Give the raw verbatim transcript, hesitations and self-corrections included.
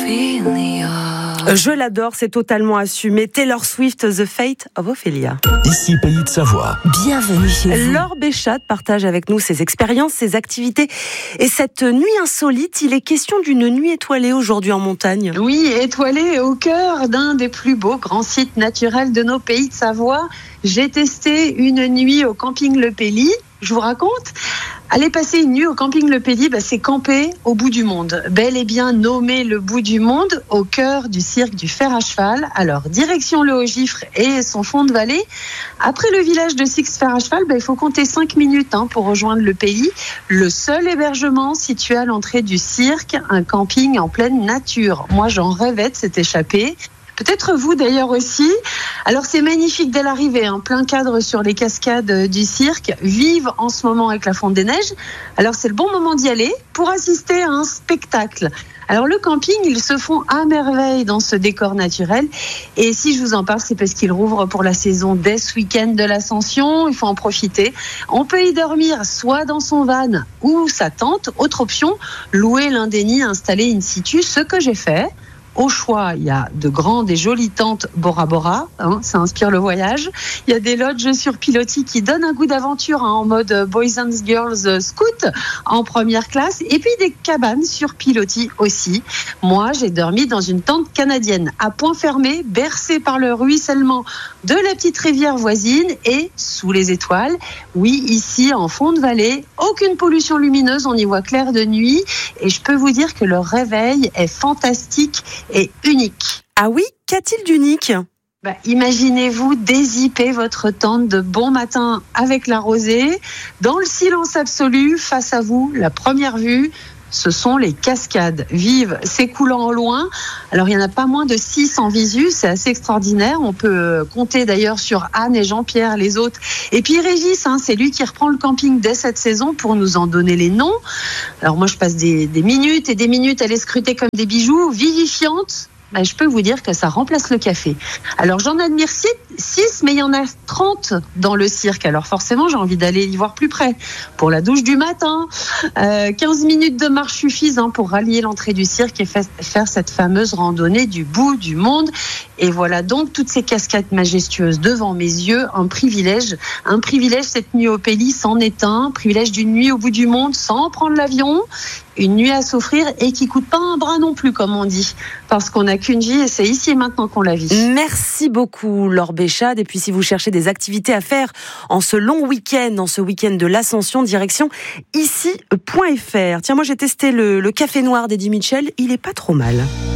Je l'adore, c'est totalement assumé. Taylor Swift, The Fate of Ophelia. Ici, Pays de Savoie. Bienvenue chez vous. Laure Béchat partage avec nous ses expériences, ses activités et cette nuit insolite. Il est question d'une nuit étoilée aujourd'hui en montagne. Oui, étoilée au cœur d'un des plus beaux grands sites naturels de nos Pays de Savoie. J'ai testé une nuit au camping Le Pelly. Je vous raconte. Aller passer une nuit au camping Le Pelly, bah, c'est camper au bout du monde. Bel et bien nommé le bout du monde, au cœur du cirque du fer à cheval. Alors, direction le Haut-Gifre et son fond de vallée. Après le village de Six Fer à cheval, bah, il faut compter cinq minutes hein, pour rejoindre Le Pelly. Le seul hébergement situé à l'entrée du cirque, un camping en pleine nature. Moi, j'en rêvais de cette échappée. Peut-être vous d'ailleurs aussi. Alors c'est magnifique dès l'arrivée, en hein, plein cadre sur les cascades du cirque, vive en ce moment avec la fonte des neiges. Alors c'est le bon moment d'y aller pour assister à un spectacle. Alors le camping, ils se font à merveille dans ce décor naturel. Et si je vous en parle, c'est parce qu'il rouvre pour la saison dès ce week-end de l'Ascension. Il faut en profiter. On peut y dormir soit dans son van ou sa tente. Autre option, louer l'un des nids installés in situ, ce que j'ai fait. Au choix, il y a de grandes et jolies tentes Bora Bora, hein, ça inspire le voyage. Il y a des lodges sur pilotis qui donnent un goût d'aventure hein, en mode Boys and Girls Scout en première classe. Et puis des cabanes sur pilotis aussi. Moi, j'ai dormi dans une tente canadienne à point fermé, bercée par le ruissellement de la petite rivière voisine et sous les étoiles. Oui, ici, en fond de vallée, aucune pollution lumineuse, on y voit clair de nuit. Et je peux vous dire que le réveil est fantastique et unique. Ah oui, qu'a-t-il d'unique ? Bah, imaginez-vous dézipper votre tente de bon matin avec la rosée, dans le silence absolu, face à vous, la première vue, ce sont les cascades vives s'écoulant au loin. Alors, il n'y en a pas moins de six en visu, c'est assez extraordinaire. On peut compter d'ailleurs sur Anne et Jean-Pierre, les autres. Et puis Régis, hein, c'est lui qui reprend le camping dès cette saison pour nous en donner les noms. Alors moi, je passe des, des minutes et des minutes à les scruter comme des bijoux vivifiantes. Ben, je peux vous dire que ça remplace le café. Alors j'en admire six, mais il y en a trente dans le cirque. Alors forcément, j'ai envie d'aller y voir plus près. Pour la douche du matin, euh, quinze minutes de marche suffisent hein, pour rallier l'entrée du cirque et fa- faire cette fameuse randonnée du bout du monde. Et voilà donc toutes ces cascades majestueuses devant mes yeux. Un privilège, un privilège cette nuit au Pelly s'en est un. Privilège d'une nuit au bout du monde sans prendre l'avion. Une nuit à s'offrir et qui coûte pas un bras non plus, comme on dit. Parce qu'on n'a qu'une vie et c'est ici et maintenant qu'on la vit. Merci beaucoup, Laure Béchat. Et puis, si vous cherchez des activités à faire en ce long week-end, en ce week-end de l'Ascension, direction ici point f r. Tiens, moi, j'ai testé le, le café noir d'Eddie Mitchell. Il est pas trop mal.